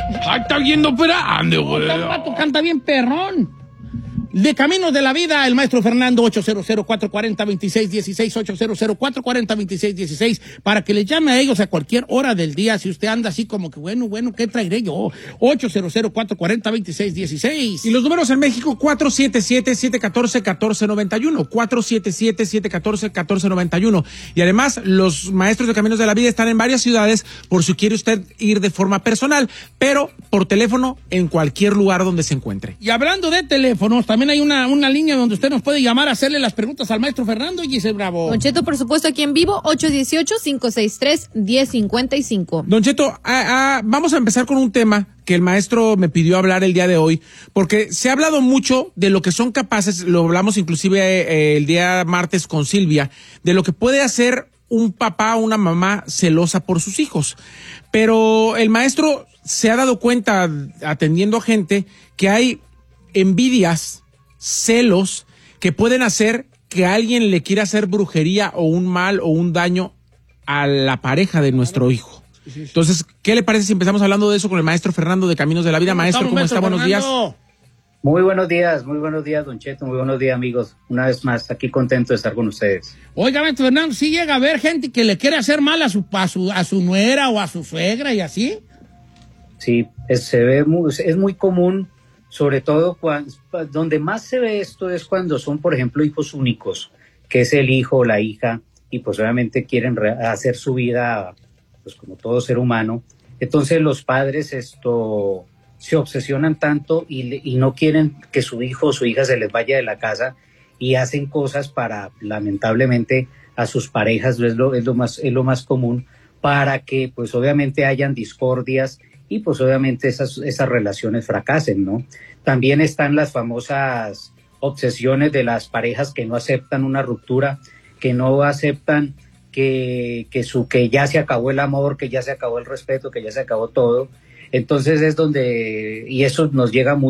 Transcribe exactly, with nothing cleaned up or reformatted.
Ay, está viendo operando, güey. El vato canta bien perrón. De Caminos de la Vida, el maestro Fernando, ocho cero cero, cuatro cuatro cero, dos seis uno seis, ocho cero cero, cuatro cuatro cero, dos seis uno seis, para que le llame a ellos a cualquier hora del día, si usted anda así como que, bueno, bueno, ¿qué traeré yo? ocho cero cero, cuatro cuatro cero, dos seis uno seis. Y los números en México, cuatro siete siete, siete uno cuatro, uno cuatro nueve uno, cuatro siete siete, siete uno cuatro, uno cuatro nueve uno. Y además, los maestros de Caminos de la Vida están en varias ciudades, por si quiere usted ir de forma personal, pero por teléfono en cualquier lugar donde se encuentre. Y hablando de teléfonos, también hay una, una línea donde usted nos puede llamar a hacerle las preguntas al maestro Fernando y Giselle Bravo. Don Cheto, por supuesto, aquí en vivo, ocho uno ocho, cinco seis tres, uno cero cinco cinco. Don Cheto, a, a, vamos a empezar con un tema que el maestro me pidió hablar el día de hoy, porque se ha hablado mucho de lo que son capaces, lo hablamos inclusive eh, el día martes con Silvia, de lo que puede hacer un papá o una mamá celosa por sus hijos. Pero el maestro se ha dado cuenta, atendiendo a gente, que hay envidias, celos que pueden hacer que alguien le quiera hacer brujería o un mal o un daño a la pareja de nuestro hijo. Entonces, ¿qué le parece si empezamos hablando de eso con el maestro Fernando de Caminos de la Vida? Maestro, ¿cómo está? Buenos días. Muy buenos días, muy buenos días, Don Cheto, muy buenos días, amigos. Una vez más, aquí contento de estar con ustedes. Oiga, maestro Fernando, ¿sí llega a haber gente que le quiere hacer mal a su, a su, a su nuera o a su suegra y así? Sí, es, se ve muy, es muy común. Sobre todo, cuando, donde más se ve esto es cuando son, por ejemplo, hijos únicos, que es el hijo o la hija, y pues obviamente quieren re- hacer su vida, pues como todo ser humano. Entonces los padres esto se obsesionan tanto y, le, y no quieren que su hijo o su hija se les vaya de la casa y hacen cosas para, lamentablemente, a sus parejas, es lo, es lo más, es lo más común, para que pues obviamente hayan discordias y pues obviamente esas, esas relaciones fracasen, ¿no? También están las famosas obsesiones de las parejas que no aceptan una ruptura, que no aceptan que, que, su, que ya se acabó el amor, que ya se acabó el respeto, que ya se acabó todo. Entonces es donde, y eso nos llega mucho.